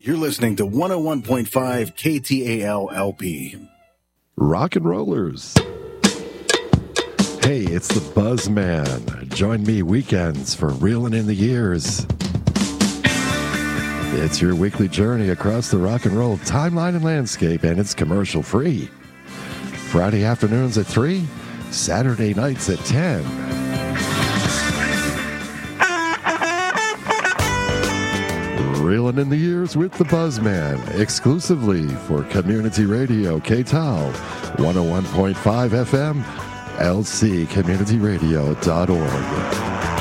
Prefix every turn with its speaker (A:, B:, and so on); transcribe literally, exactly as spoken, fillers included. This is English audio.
A: You're listening to one oh one point five K T A L L P.
B: Rock and rollers. Hey, it's the Buzzman. Join me weekends for Reelin' in the Years. It's your weekly journey across the rock and roll timeline and landscape, and it's commercial free. Friday afternoons at three, Saturday nights at ten. Reelin' in the Years with the Buzzman, exclusively for Community Radio K T A L, one oh one point five F M, L C community radio dot org.